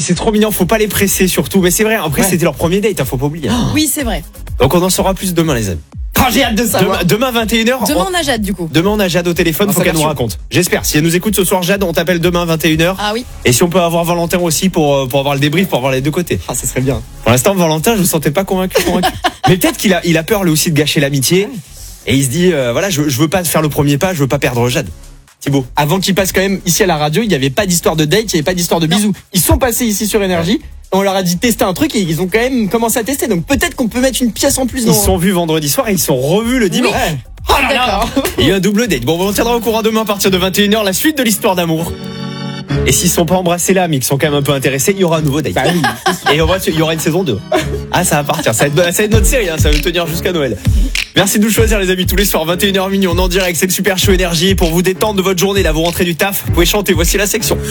c'est trop mignon, faut pas les presser surtout. Mais c'est vrai, après Ouais. c'était leur premier date, faut pas oublier. Oui, c'est vrai. Donc on en saura plus demain les amis. Oh, j'ai hâte de savoir. Demain 21h. Demain, on a Jade, du coup. Demain on a Jade au téléphone, Ah, faut ça qu'elle nous l'air raconte. J'espère. Si elle nous écoute ce soir Jade, on t'appelle demain 21h. Ah oui. Et si on peut avoir Valentin aussi pour avoir le débrief, pour avoir les deux côtés. Ah, ça serait bien. Pour l'instant Valentin, je vous sentais pas convaincu. Mais peut-être qu'il a peur lui aussi de gâcher l'amitié. Et il se dit voilà, je veux pas faire le premier pas, je veux pas perdre Jade. Thibaut. Avant qu'ils passent quand même ici à la radio, il n'y avait pas d'histoire de date, il n'y avait pas d'histoire de bisous. Ils sont passés ici sur Énergie. On leur a dit tester un truc et ils ont quand même commencé à tester. Donc peut-être qu'on peut mettre une pièce en plus dans. Ils se sont vus vendredi soir et ils se sont revus le dimanche. Ouais. Oh là là. Il y a eu un double date. Bon, on tiendra au courant demain à partir de 21h la suite de l'histoire d'amour. Et s'ils sont pas embrassés là, mais qu'ils sont quand même un peu intéressés, il y aura un nouveau date. Bah oui. Et il y aura une saison 2. Ah, ça va partir. Ça va être notre série, hein. Ça va tenir jusqu'à Noël. Merci de nous choisir, les amis, tous les soirs, 21h minuit. On est en direct, c'est le Super Show Énergie. Pour vous détendre de votre journée, là, vous rentrez du taf, vous pouvez chanter. Voici la section.